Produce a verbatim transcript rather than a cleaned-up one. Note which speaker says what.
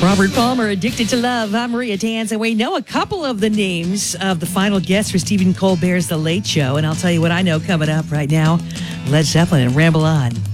Speaker 1: Robert Palmer, Addicted to Love. I'm Maria Tanz, and we know a couple of the names of the final guests for Stephen Colbert's The Late Show. And I'll tell you what I know coming up right now. Led Zeppelin and Ramble On.